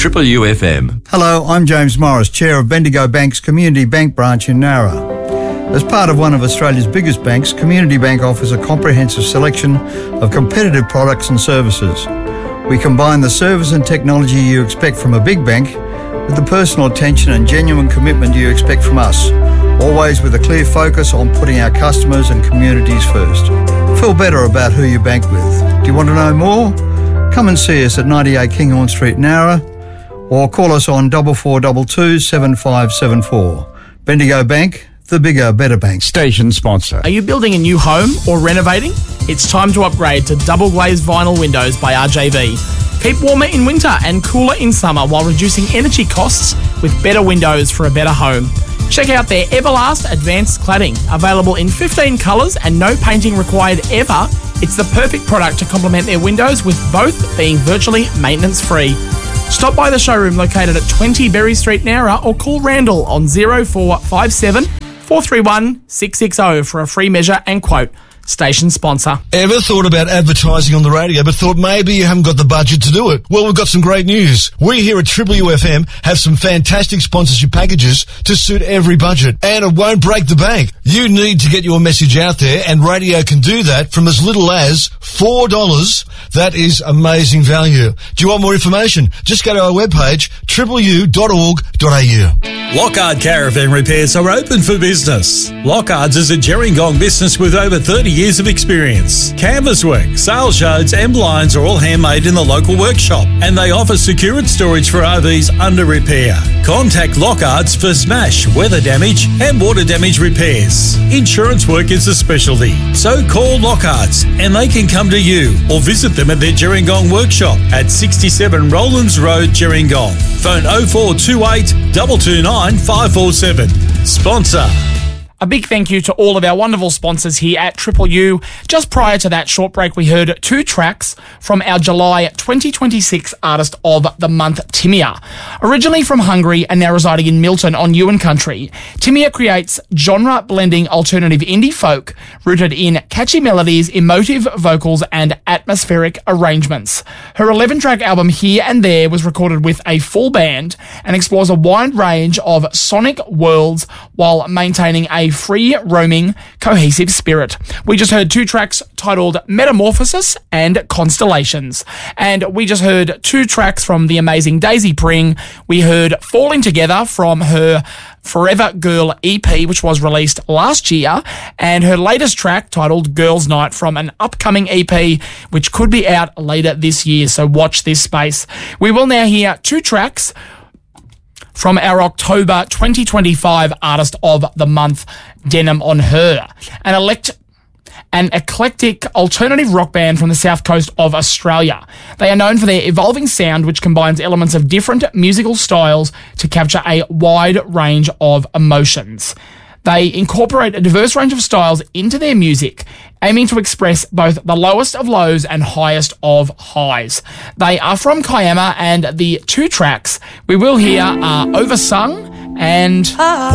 Triple UFM. Hello, I'm James Morris, Chair of Bendigo Bank's Community Bank branch in Nowra. As part of one of Australia's biggest banks, Community Bank offers a comprehensive selection of competitive products and services. We combine the service and technology you expect from a big bank with the personal attention and genuine commitment you expect from us, always with a clear focus on putting our customers and communities first. Feel better about who you bank with. Do you want to know more? Come and see us at 98 Kinghorn Street, Nowra, or call us on 4422 7574. Bendigo Bank, the bigger, better bank. Station sponsor. Are you building a new home or renovating? It's time to upgrade to double glazed vinyl windows by RJV. Keep warmer in winter and cooler in summer while reducing energy costs with better windows for a better home. Check out their Everlast Advanced Cladding, available in 15 colours and no painting required ever. It's the perfect product to complement their windows, with both being virtually maintenance-free. Stop by the showroom located at 20 Berry Street, Nowra, or call Randall on 0457 431 660 for a free measure and quote. Station sponsor. Ever thought about advertising on the radio but thought maybe you haven't got the budget to do it? Well, we've got some great news. We here at Triple UFM have some fantastic sponsorship packages to suit every budget, and it won't break the bank. You need to get your message out there, and radio can do that from as little as $4. That is amazing value. Do you want more information? Just go to our webpage, tripleu.org.au. Lockhart Caravan Repairs are open for business. Lockhart's is a Gerringong business with over 30 years of experience. Canvas work, sail shades and blinds are all handmade in the local workshop, and they offer secured storage for RVs under repair. Contact Lockhart's for smash, weather damage and water damage repairs. Insurance work is a specialty, so call Lockhart's and they can come to you, or visit them at their Gerringong workshop at 67 Rowlands Road, Gerringong. Phone 0428 229 547. Sponsor. A big thank you to all of our wonderful sponsors here at Triple U. Just prior to that short break, we heard 2 tracks from our July 2026 Artist of the Month, Timia. Originally from Hungary and now residing in Milton on Ewan Country, Timia creates genre-blending alternative indie folk rooted in catchy melodies, emotive vocals and atmospheric arrangements. Her 11-track album Here and There was recorded with a full band and explores a wide range of sonic worlds while maintaining a free-roaming, cohesive spirit. We just heard 2 tracks titled Metamorphosis and Constellations. And we just heard 2 tracks from the amazing Daisy Pring. We heard Falling Together from her Forever Girl EP, which was released last year, and her latest track titled Girls Night from an upcoming EP, which could be out later this year, so watch this space. We will now hear 2 tracks from our October 2025 Artist of the Month, Denim on Her, an eclectic alternative rock band from the south coast of Australia. They are known for their evolving sound, which combines elements of different musical styles to capture a wide range of emotions. They incorporate a diverse range of styles into their music, aiming to express both the lowest of lows and highest of highs. They are from Kiama, and the 2 tracks we will hear are Oversung and